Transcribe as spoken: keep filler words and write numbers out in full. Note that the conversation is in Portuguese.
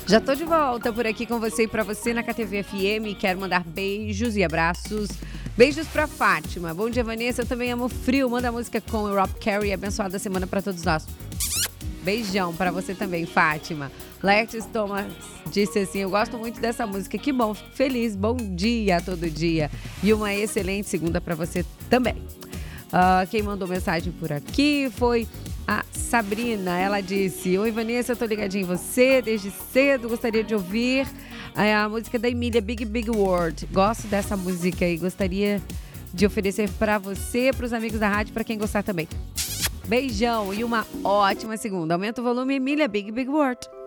Já tô de volta por aqui com você e pra você na K T V F M. Quero mandar beijos e abraços. Beijos pra Fátima. Bom dia, Vanessa. Eu também amo frio. Manda a música com o Rob Carey. Abençoada semana pra todos nós. Beijão pra você também, Fátima. Lertes Thomas disse assim: eu gosto muito dessa música. Que bom, fico feliz. Bom dia todo dia. E uma excelente segunda pra você também. Uh, quem mandou mensagem por aqui foi a Sabrina. Ela disse: oi, Vanessa, eu tô ligadinha em você desde cedo. Gostaria de ouvir a, a música da Emília, Big Big World. Gosto dessa música e gostaria de oferecer pra você, pros amigos da rádio, pra quem gostar também. Beijão e uma ótima segunda. Aumenta o volume, Emília, Big Big World.